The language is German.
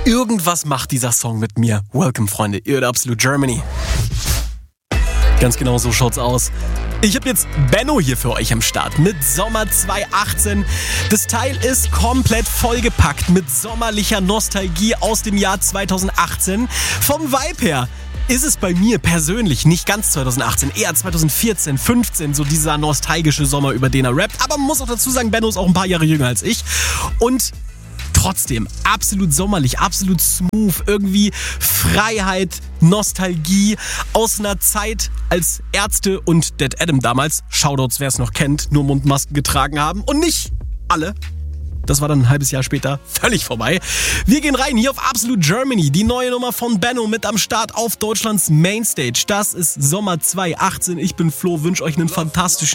Irgendwas macht dieser Song mit mir. Welcome, Freunde, ihr hört Absolute Germany. Ganz genau so schaut's aus. Ich habe jetzt Benno hier für euch am Start mit Sommer 2018. Das Teil ist komplett vollgepackt mit sommerlicher Nostalgie aus dem Jahr 2018. Vom Vibe her ist es bei mir persönlich nicht ganz 2018, eher 2014, 15, so dieser nostalgische Sommer, über den er rappt. Aber man muss auch dazu sagen, Benno ist auch ein paar Jahre jünger als ich. Und trotzdem absolut sommerlich, absolut smooth, irgendwie Freiheit, Nostalgie aus einer Zeit, als Ärzte und Dead Adam damals, Shoutouts, wer es noch kennt, nur Mundmasken getragen haben und nicht alle. Das war dann ein halbes Jahr später völlig vorbei. Wir gehen rein hier auf Absolute Germany, die neue Nummer von Benno mit am Start auf Deutschlands Mainstage. Das ist Sommer 2018. Ich bin Flo, wünsche euch einen fantastischen